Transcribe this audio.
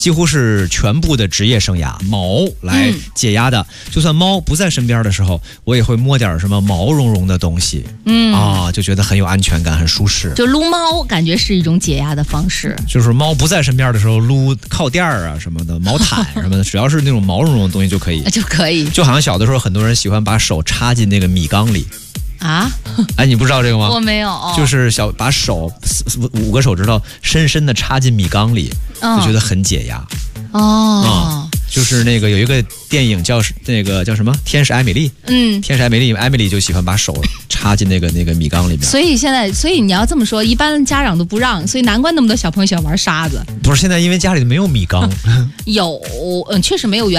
几乎是全部的职业生涯，毛来解压的。就算猫不在身边的时候，我也会摸点什么毛茸茸的东西，就觉得很有安全感，很舒适。 就撸猫，感觉是一种解压的方式。 就是猫不在身边的时候，撸靠垫啊什么的，毛毯什么的，只要是那种毛茸茸的东西就可以， 就可以。 就好像小的时候，很多人喜欢把手插进那个米缸里。 啊， 哎，你不知道这个吗？ 我没有， 就是把手5个手指头深深的插进米缸里，就觉得很解压。就是那个有一个电影叫那个叫什么《天使艾米丽》，天使艾米丽就喜欢把手插进那个米缸里面。 所以你要这么说，一般家长都不让，所以难怪那么多小朋友喜欢玩沙子。 不是，现在因为家里没有米缸， 有，确实没有